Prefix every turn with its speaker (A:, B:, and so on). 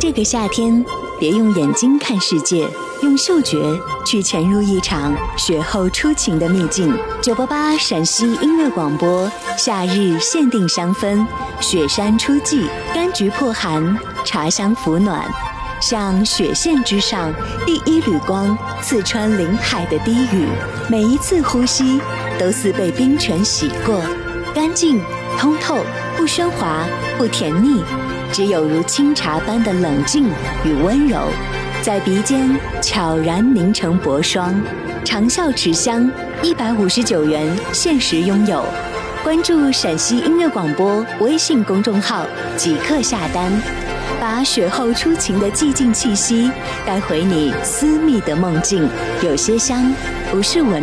A: 这个夏天，别用眼睛看世界，用嗅觉去潜入一场雪后初晴的秘境。988陕西音乐广播，夏日限定香氛，雪山初霁，柑橘破寒，茶香抚暖。像雪线之上第一缕光，刺穿林海的低语，每一次呼吸都似被冰泉洗过，干净通透，不喧哗，不甜腻，只有如清茶般的冷静与温柔，在鼻尖悄然凝成薄霜。长效持香，159元限时拥有。关注陕西音乐广播微信公众号即刻下单，把雪后初晴的寂静气息带回你私密的梦境。有些香不是闻